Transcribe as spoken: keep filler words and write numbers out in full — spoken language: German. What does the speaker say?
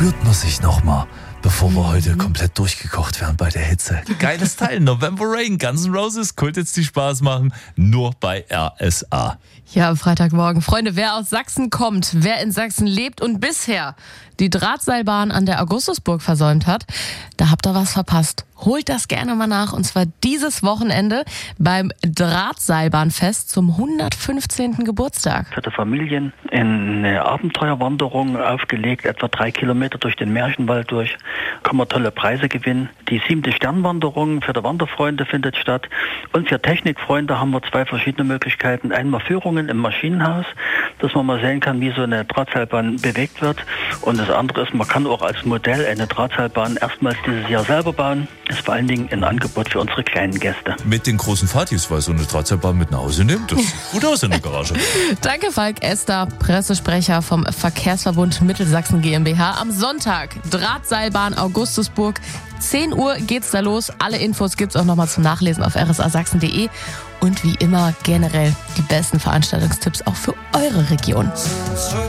spürt man sich nochmal, bevor wir heute komplett durchgekocht werden bei der Hitze. Geiles Teil, November Rain, Guns N' Roses, könnte jetzt die Spaß machen, nur bei R S A. Ja, am Freitagmorgen. Freunde, wer aus Sachsen kommt, wer in Sachsen lebt und bisher die Drahtseilbahn an der Augustusburg versäumt hat, da habt ihr was verpasst. Holt das gerne mal nach, und zwar dieses Wochenende beim Drahtseilbahnfest zum hundertfünfzehnten Geburtstag. Für die Familien eine Abenteuerwanderung aufgelegt, etwa drei Kilometer durch den Märchenwald durch. Kann man tolle Preise gewinnen. Die siebte Sternwanderung für die Wanderfreunde findet statt. Und für Technikfreunde haben wir zwei verschiedene Möglichkeiten. Einmal Führungen im Maschinenhaus, dass man mal sehen kann, wie so eine Drahtseilbahn bewegt wird. Und das andere ist, man kann auch als Modell eine Drahtseilbahn erstmals dieses Jahr selber bauen. Das ist vor allen Dingen ein Angebot für unsere kleinen Gäste. Mit den großen Fatis, weil so eine Drahtseilbahn mit nach Hause nimmt. Das sieht gut aus in der Garage. Danke, Falk Ester, Pressesprecher vom Verkehrsverbund Mittelsachsen GmbH. Am Sonntag Drahtseilbahn Augustusburg. zehn Uhr geht's da los. Alle Infos gibt's auch nochmal zum Nachlesen auf r s a sachsen punkt d e. Und wie immer generell die besten Veranstaltungstipps auch für eure Region.